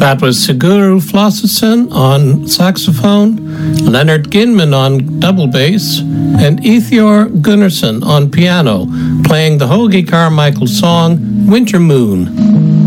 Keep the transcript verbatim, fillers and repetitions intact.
That was Siguru Flossison on saxophone, Leonard Ginman on double bass, and Ethior Gunnarsson on piano, playing the Hoagy Carmichael song, Winter Moon.